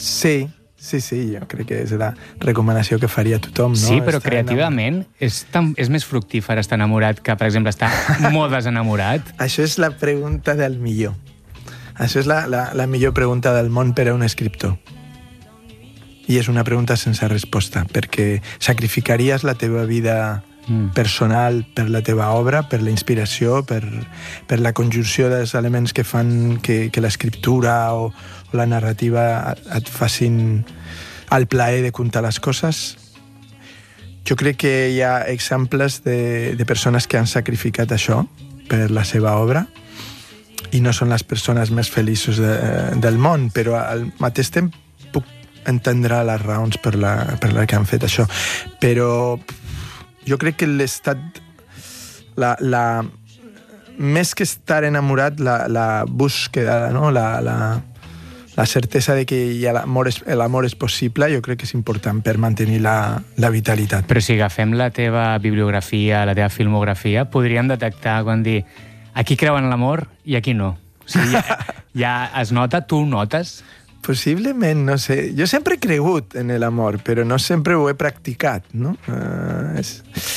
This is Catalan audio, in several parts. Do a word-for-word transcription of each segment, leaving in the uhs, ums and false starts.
Sí, sí, sí, jo crec que és la recomanació que faria tothom, no? Sí, però estar creativament és, tan, és més fructífer estar enamorat que, per exemple, estar molt desenamorat. Això és la pregunta del millor. Això és la, la, la millor pregunta del món per a un escriptor. I és una pregunta sense resposta, perquè sacrificaries la teva vida mm. personal per la teva obra, per la inspiració, per, per la conjunció dels elements que fan que, que l'escriptura o, o la narrativa et facin el plaer de contar les coses. Jo crec que hi ha exemples de, de persones que han sacrificat això per la seva obra i no són les persones més feliços de, del món, però al mateix temps puc entendre les raons per la, per la que han fet això. Però jo crec que l'estat... La, la, més que estar enamorat, la, la búsqueda, no? la, la, la certesa de que hi ha l'amor és, l'amor és possible, jo crec que és important per mantenir la, la vitalitat. Però si agafem la teva bibliografia, la teva filmografia, podríem detectar quan dir aquí creuen l'amor i aquí no. O sigui, ja, ja es nota, tu ho notes? Possiblement, no sé. Jo sempre he cregut en l'amor, però no sempre ho he practicat, no? Uh, és...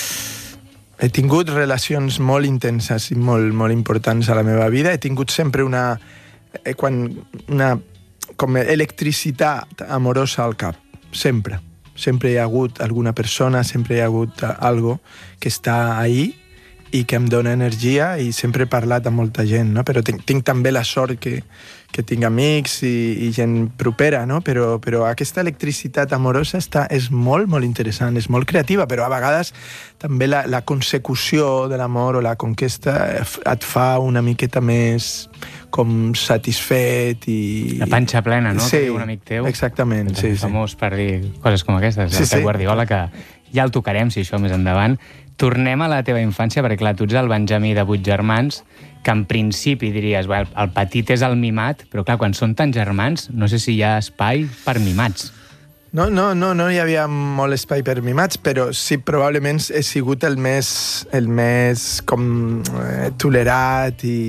He tingut relacions molt intenses i molt, molt importants a la meva vida. He tingut sempre una... Eh, quan, una com electricitat amorosa al cap. Sempre. Sempre hi ha hagut alguna persona, sempre hi ha hagut algo que està ahí i que em dona energia, i sempre he parlat amb molta gent, no? Però tinc, tinc també la sort que, que tinc amics i, i gent propera, no? Però, però aquesta electricitat amorosa està, és molt, molt interessant, és molt creativa, però a vegades també la, la consecució de l'amor o la conquesta et fa una miqueta més com satisfet i... La panxa plena, no? Sí, que diu un amic teu. Exactament. Sí, sí. Famós per dir coses com aquestes. Sí, el Pep sí. Guardiola, que ja el tocarem, si això més endavant. Tornem a la teva infància, perquè clar, tu ets el Benjamí de vuit germans, que en principi diries, well, el petit és el mimat, però clar, quan són tants germans, no sé si hi ha espai per mimats. No, no, no, no hi havia molt espai per mimats, però sí, probablement he sigut el més, el més com eh, tolerat i,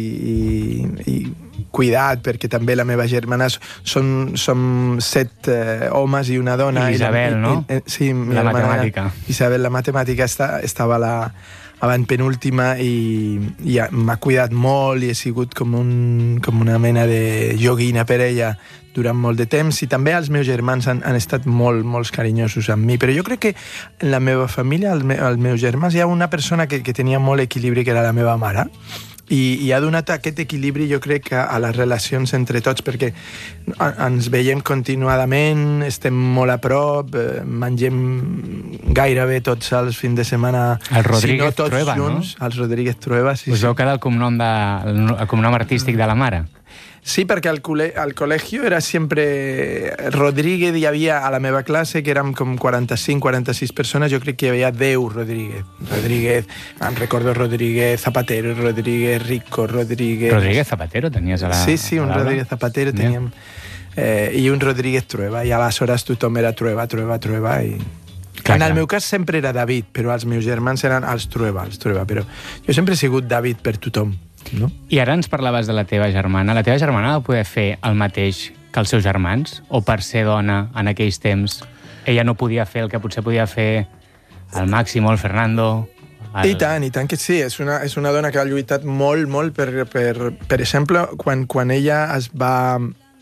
i, i cuidat, perquè també la meva germana són, som set eh, homes i una dona. I Isabel, i, no? I, i, sí, la matemàtica. Isabel, la matemàtica, està, estava la avantpenúltima i, i m'ha cuidat molt i he sigut com, un, com una mena de joguina per ella durant molt de temps, i també els meus germans han, han estat molt, molt carinyosos amb mi, però jo crec que en la meva família, els, me, els meus germans, hi ha una persona que, que tenia molt equilibri, que era la meva mare, i, i ha donat aquest equilibri, jo crec, a, a les relacions entre tots, perquè ens veiem continuadament, estem molt a prop, eh, mengem gairebé tots els fins de setmana, el Rodríguez si no tots Trueba, junts, no? Els Rodríguez Trueba, sí. Us veu quedar el cognom, de, el cognom artístic de la mare? Sí, perquè al, cole, al col·legio era sempre Rodríguez, hi havia a la meva classe, que érem com quaranta-cinc quaranta-sis persones, jo crec que hi havia deu Rodríguez. Rodríguez, em recordo Rodríguez Zapatero, Rodríguez Rico, Rodríguez... Rodríguez Zapatero tenies a la... Sí, sí, un Rodríguez Zapatero teníem. Eh, I un Rodríguez Trueba, i aleshores tothom era Trueba, Trueba, Trueba, i... Clar, en el clar. meu cas sempre era David, però els meus germans eren els Trueba, els Trueba, però jo sempre he sigut David per tothom, no? I ara ens parlaves de la teva germana. La teva germana va poder fer el mateix que els seus germans? O per ser dona en aquells temps ella no podia fer el que potser podia fer el Máximo, el Fernando... El... I tant, i tant que sí. És una, és una dona que ha lluitat molt, molt per... Per, per exemple, quan, quan ella es va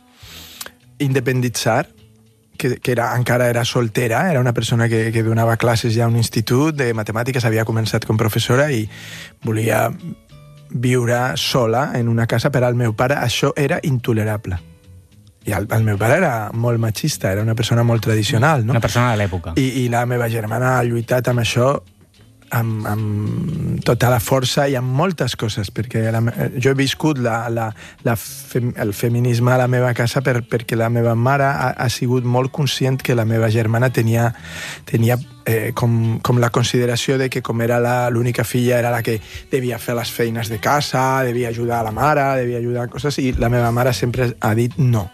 independitzar, que, que era, encara era soltera, era una persona que, que donava classes ja a un institut de matemàtiques, havia començat com professora i volia viure sola en una casa. Per al meu pare això era intolerable. I el, el meu pare era molt machista, era una persona molt tradicional, no? Una persona de l'època. I, I la meva germana ha lluitat amb això amb, amb tota la força i amb moltes coses, perquè la, jo he viscut la, la, la fem, el feminisme a la meva casa per, perquè la meva mare ha, ha sigut molt conscient que la meva germana tenia, tenia eh, com, com la consideració de que com era l'única filla era la que devia fer les feines de casa, devia ajudar a la mare, devia ajudar a coses, i la meva mare sempre ha dit no.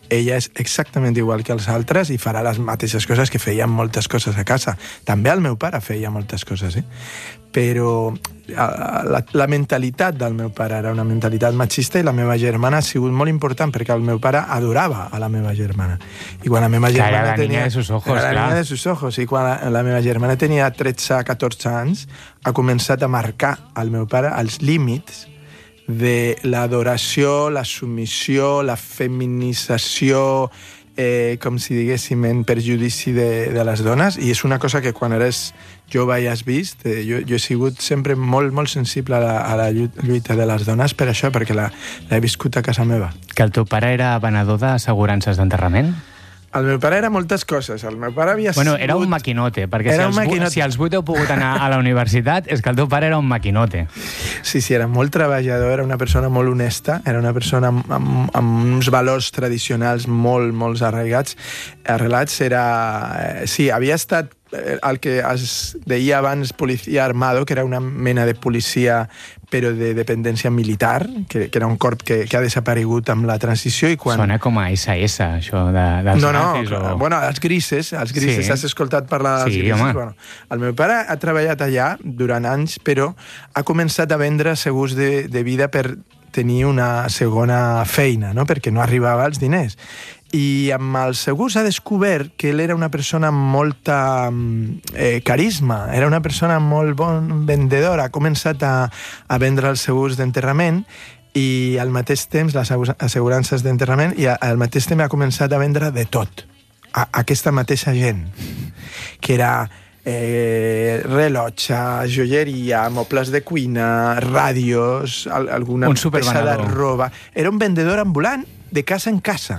ella és exactament igual que els altres i farà les mateixes coses que feien moltes coses a casa. També el meu pare feia moltes coses, eh? Però la, la mentalitat del meu pare era una mentalitat machista i la meva germana ha sigut molt important perquè el meu pare adorava a la meva germana. I quan la meva germana era la tenia... niña de sus ojos, era la clar. niña de sus ojos. I quan la, la meva germana tenia tretze catorze anys, ha començat a marcar al meu pare els límits de l'adoració, la submissió, la feminització, eh, com si diguéssim, en perjudici de, de les dones, i és una cosa que quan eres jove i has vist. Eh, jo, jo he sigut sempre molt, molt sensible a la, a la lluita de les dones per això, perquè l'he viscut a casa meva. Que el teu pare era venedor d'assegurances d'enterrament? El meu pare era moltes coses. El meu pare havia Bueno, sigut... era un maquinote, perquè Era si un els, maquinote. si els vuit heu pogut anar a la universitat és que el teu pare era un maquinote. Sí, sí, era molt treballador, era una persona molt honesta, era una persona amb, amb, amb uns valors tradicionals molt, molt arraigats, arrelats. Era... eh, Sí, havia estat eh, el que es deia abans policia armado, que era una mena de policia però de dependència militar, que, que era un corp que, que ha desaparegut amb la transició. I quan... Sona com a essa essa, això de, dels No, no, nazis. O... bueno, els grises, els grises, Sí. has escoltat parlar dels Sí, grises? home. Bueno, el meu pare ha treballat allà durant anys, però ha començat a vendre segurs de, de vida per tenir una segona feina, no? Perquè no arribava als diners. I amb els segurs ha descobert que ell era una persona amb molta eh, carisma, era una persona molt bon vendedor, ha començat a, a vendre els segurs d'enterrament i al mateix temps les assegurances d'enterrament, i al mateix temps ha començat a vendre de tot a, a aquesta mateixa gent, que era eh, rellotge, joieria, mobles de cuina, ràdios, al, alguna Un peça de supervenedor. roba. Era un vendedor ambulant de casa en casa.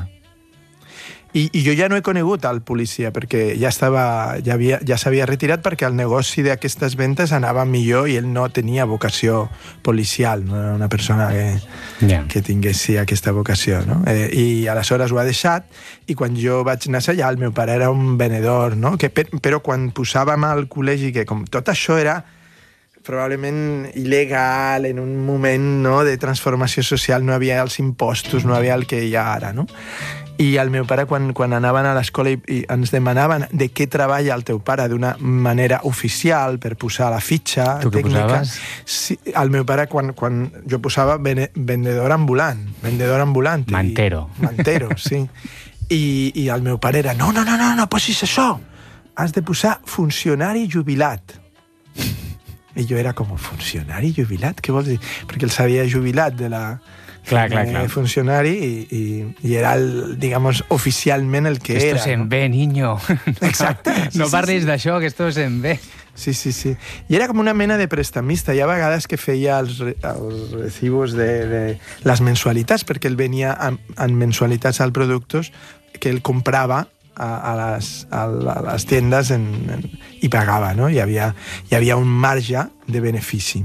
I, I jo ja no he conegut al policia perquè ja estava, ja havia, ja s'havia retirat, perquè el negoci d'aquestes ventes anava millor i ell no tenia vocació policial, no era una persona que, Yeah. que tingués sí, aquesta vocació, no? Eh, I aleshores ho ha deixat, i quan jo vaig anar allà el meu pare era un venedor, no? Que, per, però quan posàvem al col·legi, que com tot això era probablement il·legal, en un moment, no, de transformació social, no havia els impostos, no havia el que hi ha ara, no? I el meu pare, quan, quan anaven a l'escola i, i ens demanaven de què treballa el teu pare d'una manera oficial per posar la fitxa Tu què tècnica... posaves? Sí, el meu pare, quan, quan jo posava vene, vendedor ambulant, vendedor ambulant. i- Mantero. Mantero, sí. I, I el meu pare era, no, no, no, no, no posis això, has de posar funcionari jubilat. I jo era com, funcionari jubilat? Què vols dir? Perquè el s'havia jubilat de la... Clar, clar, clar. funcionari i, i, i era, el, digamos, oficialment el que Esto era. se no? ve, niño. Exacte. Sí, No sí, parlis sí. d'això, que esto se ve. Sí, sí, sí. I era com una mena de prestamista. Hi ha vegades que feia els, re, els recibos de, de les mensualitats, perquè ell venia en, en mensualitats als productes que ell comprava a, a, les, a, a les tiendes en, en, i pagava, no? Hi havia, hi havia un marge de benefici.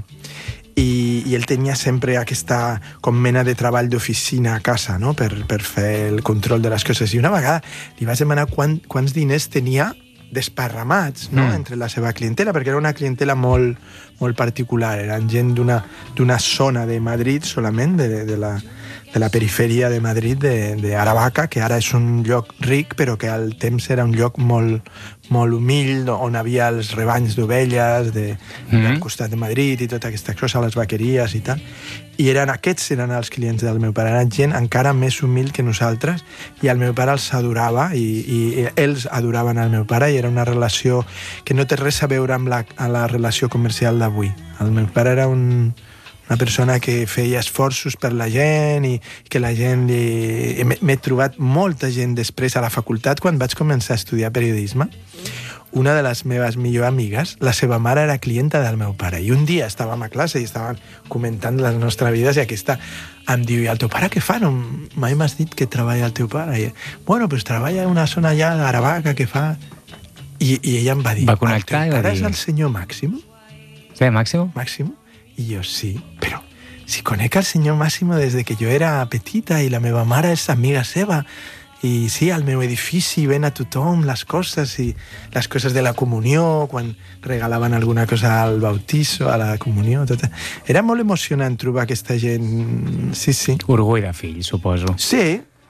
I, i ell tenia sempre aquesta com mena de treball d'oficina a casa, no? per, per fer el control de les coses. I una vegada li vaig demanar quant, quants diners tenia desparramats, no? Mm. Entre la seva clientela, perquè era una clientela molt, molt particular. Eren gent d'una d'una zona de Madrid solament, de, de, la, de la perifèria de Madrid, de, de Aravaca, que ara és un lloc ric, però que al temps era un lloc molt, molt humil, on havia els rebanys d'ovelles de, Mhm. al costat de Madrid i tota aquesta cosa, les vaqueries i tal. I eren aquests eren els clients del meu pare. Eren gent encara més humil que nosaltres, i el meu pare els adorava, i, i ells adoraven el meu pare, i era una relació que no té res a veure amb la, amb la relació comercial d'avui. El meu pare era un, una persona que feia esforços per la gent, i que la gent li... M'he m'he trobat molta gent després a la facultat, quan vaig començar a estudiar periodisme. Una de les meves millors amigues, la seva mare era clienta del meu pare, i un dia estàvem a classe i estàvem comentant les nostres vides, i aquesta em diu, i el teu pare què fa? No, mai m'has dit que treballa el teu pare. I, bueno, pues treballa en una zona allà d'Aravaca, que fa... I, I ella em va dir, Va connectar el i teu va pare dir- és el senyor Máximo? Sí, Màximo? Máximo? I jo, sí, però si conec el senyor Máximo des de que jo era petita, i la meva mare és amiga seva, i sí, al meu edifici ven a tothom les coses, i les coses de la comunió, quan regalaven alguna cosa al bautizo, a la comunió, tot. Era molt emocionant trobar aquesta gent, sí, sí. Orgull de fill, suposo. Sí,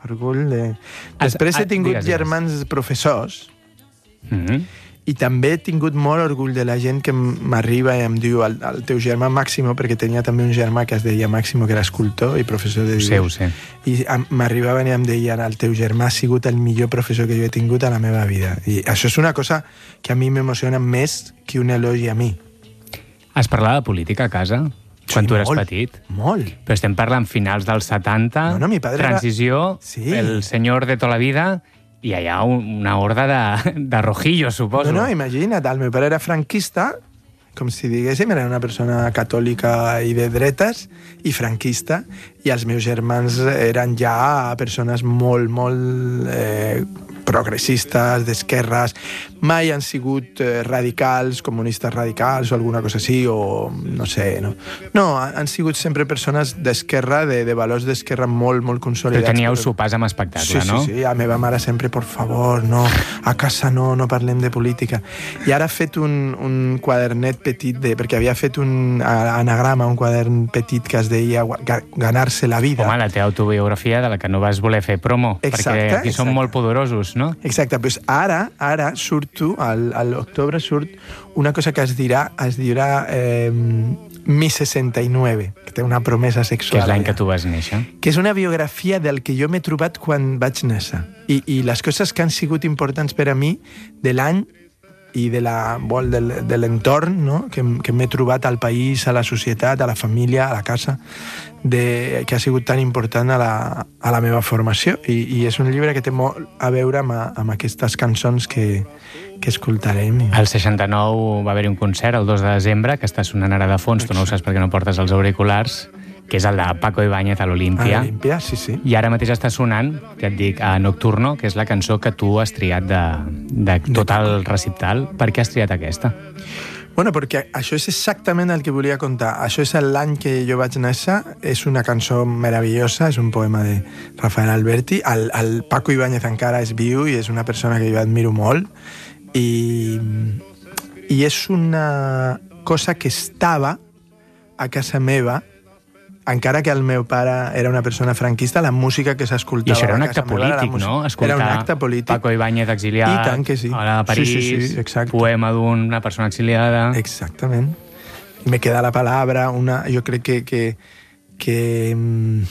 orgull de... Després he tingut digues, digues. germans professors, Mm-hmm. i també he tingut molt orgull de la gent que m'arriba i em diu el, el teu germà Màximo, perquè tenia també un germà que es deia Màximo, que era escultor i professor de dibuix. Ho sé, ho sé. I m'arribaven i em deien el teu germà ha sigut el millor professor que jo he tingut a la meva vida. I això és una cosa que a mi m'emociona més que un elogi a mi. Has parlat de política a casa? Quan Sí, tu eres molt, petit? Molt. Però estem parlant finals dels setanta, No, no, mi padre transició, era... Sí. el senyor de tota la vida, i allà una horda de, de rojillos, suposo. No, no, imagina't, el meu pare era franquista, com si diguéssim, era una persona catòlica i de dretes, i franquista, i els meus germans eren ja persones molt, molt eh, progressistes, d'esquerres, mai han sigut eh, radicals, comunistes radicals o alguna cosa així, o no sé, no. No, han sigut sempre persones d'esquerra, de, de valors d'esquerra molt, molt consolidats. Però teníeu però... sopars amb espectacle, sí, no? Sí, sí, a meva mare sempre, por favor, no, a casa no, no parlem de política. I ara ha fet un, un quadernet petit, de, perquè havia fet un anagrama, un quadern petit que es deia Ganar-se la vida. Home, la teva autobiografia de la que no vas voler fer promo, Exacte, perquè aquí exacte. som molt poderosos, no? Exacte, doncs ara, ara surto, al, a l'octubre surt una cosa que es dirà, es dirà eh, Mi sesenta y nueve, que té una promesa sexual. Que és l'any allà. que tu vas néixer. Que és una biografia del que jo m'he trobat quan vaig néixer. I, I les coses que han sigut importants per a mi de l'any i de la, vol, del, de l'entorn, no? que, que m'he trobat al país, a la societat, a la família, a la casa, de, que ha sigut tan important a la, a la meva formació. I, I és un llibre que té molt a veure amb, amb aquestes cançons que, que escoltarem. Al seixanta-nou va haver-hi un concert, el dos de desembre, que està sonant ara de fons, tu no ho saps perquè no portes els auriculars, que és el de Paco Ibáñez a l'Olímpia. A l'Olímpia, sí, sí. I ara mateix està sonant, ja et dic, a Nocturno, que és la cançó que tu has triat de, de tot el recital. Per què has triat aquesta? Bueno, perquè això és exactament el que volia contar. Això és l'any que jo vaig néixer, és una cançó meravellosa, és un poema de Rafael Alberti. El, el Paco Ibáñez encara és viu i és una persona que jo admiro molt. I, i és una cosa que estava a casa meva, encara que el meu pare era una persona franquista, la música que s'escoltava I això era un a casa acte meva polític, no? Escoltar era un acte polític. Paco Ibáñez exiliat, I tant que sí. a París, sí, sí, sí, exacte. poema d'una persona exiliada... Exactament. Me queda la palabra, una, jo crec que, que, que mmm,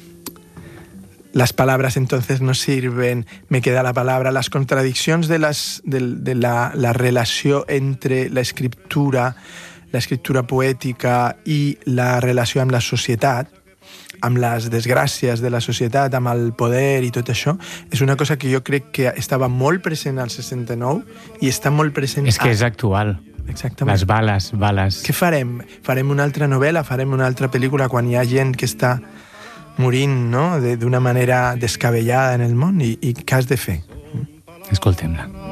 las palabras entonces no sirven, me queda la palabra, las contradiccions de, les, de, de la, la relació entre l'escriptura, l'escriptura poètica i la relació amb la societat, amb les desgràcies de la societat, amb el poder i tot això, és una cosa que jo crec que estava molt present al seixanta-nou i està molt present... És que és ara. actual. Exactament. Les bales, bales. Què farem? Farem una altra novel·la, farem una altra pel·lícula quan hi ha gent que està morint, no?, d'una manera descabellada en el món, i, i què has de fer? Escoltem-la.